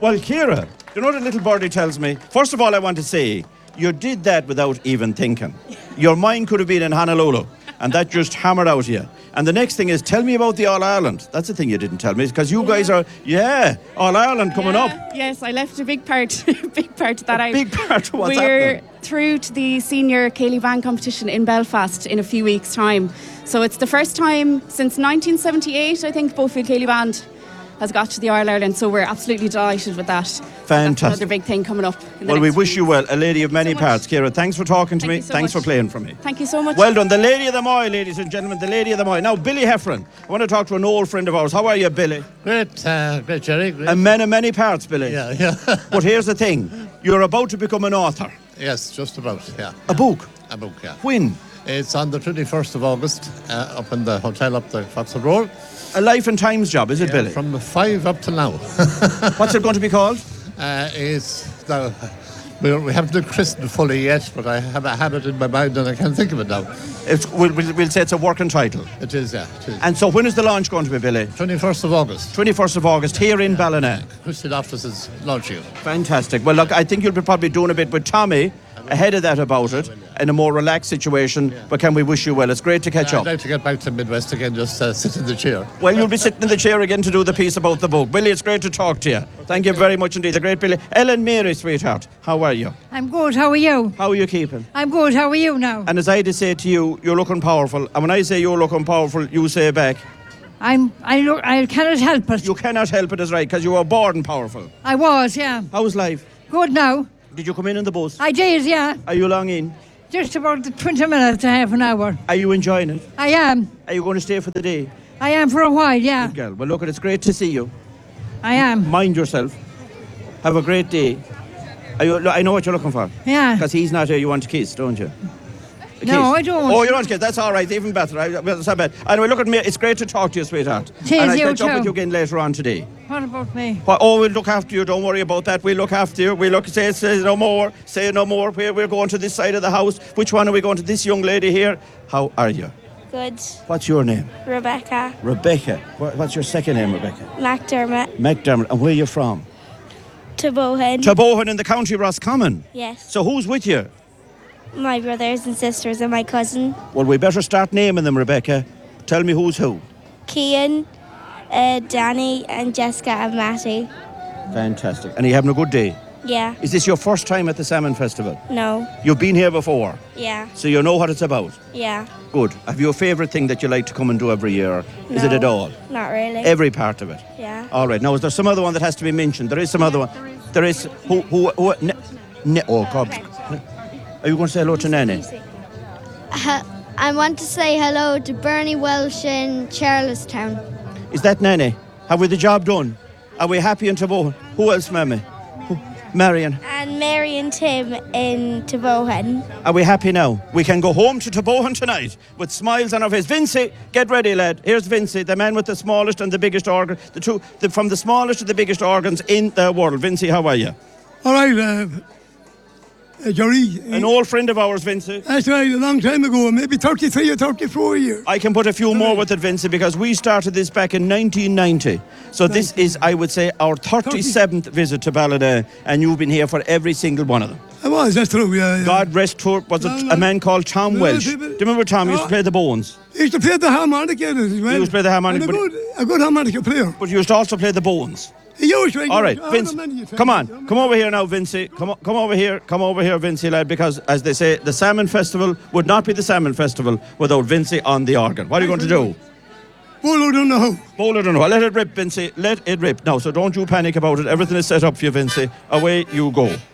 Well, Ciara, you know what a little birdie tells me? First of all, I want to say, you did that without even thinking. Your mind could have been in Honolulu, and that just hammered out of you. And the next thing is, tell me about the All-Ireland. That's the thing you didn't tell me, because you guys are, All-Ireland coming up. Yes, I left a big part of that. Big part of what's We're happening. through to the senior Céilí Band competition in Belfast in a few weeks' time. So it's the first time since 1978, I think, Bofield Céilí Band has got to the All-Ireland, so we're absolutely delighted with that. Fantastic. That's another big thing coming up. Well, we wish you well. A lady of many parts. Ciara, thanks for talking to me. Thanks for playing for me. Thank you so much. Well done. The Lady of the Moy, ladies and gentlemen. The Lady of the Moy. Now, Billy Heffron. I want to talk to an old friend of ours. How are you, Billy? Great, Jerry. Great. And many parts, Billy. Yeah. But here's the thing. You're about to become an author. Yes, just about, yeah. A book? A book, yeah. When? It's on the 21st of August, up in the hotel up the Foxwood Road. A Life and Times job, is it, Billy? From 5 up till now. What's it going to be called? We haven't christened fully yet, but I have it in my mind and I can't think of it now. We'll say it's a working title. It is, yeah. It is. And so when is the launch going to be, Billy? 21st of August. 21st of August, here in Ballina. Christy Loftus is launching it. Fantastic. Well, look, I think you'll be probably doing a bit with Tommy ahead of that about it, in a more relaxed situation, but can we wish you well? It's great to catch up. I'd like to get back to Midwest again, just sit in the chair. Well, you'll be sitting in the chair again to do the piece about the book. Billy, it's great to talk to you. Thank you very much indeed. The great Billy. Ellen Mary, sweetheart, how are you? I'm good, how are you? How are you keeping? I'm good, how are you now? And as I did say to you, you're looking powerful. And when I say you're looking powerful, you say back. I cannot help it. You cannot help it, is right, because you were born powerful. I was, yeah. How's life? Good now. Did you come in the bus? I did, yeah. Are you long in? Just about 20 minutes to half an hour. Are you enjoying it? I am. Are you going to stay for the day? I am for a while, yeah. Good girl. Well, look, it's great to see you. I am. Mind yourself. Have a great day. I know what you're looking for. Yeah. Because he's not here. You want to kiss, don't you? No, I don't. Oh, you want to kiss? That's all right. Even better. That's not bad. Anyway, look at me. It's great to talk to you, sweetheart. Cheers, and I'll you catch up too. with you again later on today. What about me? Oh, we'll look after you. Don't worry about that. We'll look after you. Say no more. Say no more. We're going to this side of the house. Which one are we going to? This young lady here. How are you? Good. What's your name? Rebecca. Rebecca. What's your second name, Rebecca? McDermott. McDermott. And where are you from? Tobohan. Tobohan in the county of Roscommon. Yes. So who's with you? My brothers and sisters and my cousin. Well, we better start naming them, Rebecca. Tell me who's who. Cian, Danny and Jessica and Matty. Fantastic. And are you having a good day? Yeah. Is this your first time at the Salmon Festival? No. You've been here before? Yeah. So you know what it's about? Yeah. Good. Have you a favourite thing that you like to come and do every year? Is it at all? Not really. Every part of it? Yeah. All right. Now, is there some other one that has to be mentioned? There is some other one. There is. Who oh, God. Are you going to say hello to Nanny? I want to say hello to Bernie Welsh in Charlestown. Is that Nanny? Have we the job done? Are we happy in Tobohan? Who else, Mammy? Marion. And Mary and Tim in Tobohan. Are we happy now? We can go home to Tobohan tonight with smiles on our face. Vincey, get ready, lad. Here's Vincey, the man with the smallest and the biggest organ. From the smallest to the biggest organs in the world. Vincey, how are you? All right, Jerry. An old friend of ours, Vincey. That's right, a long time ago, maybe 33 or 34 years. I can put a few more with it, Vincey, because we started this back in 1990. So this is, I would say, our 37th visit to Ballina, and you've been here for every single one of them. I was, that's true, yeah. God rest her, was it a man called Tom Welsh? Do you remember Tom? He used to play the Bones. He used to play the harmonica as well. He used to play the harmonica. A good harmonica player. But he used to also play the Bones. He used to. All right, Vince, come on. Come over here now, Vincey. Come over here. Come over here, Vincey, lad, because, as they say, the Salmon Festival would not be the Salmon Festival without Vincey on the organ. What are you going to do? Bolo don't know. Bolo don't know. Let it rip, Vincey. Let it rip. Now, so don't you panic about it. Everything is set up for you, Vincey. Away you go.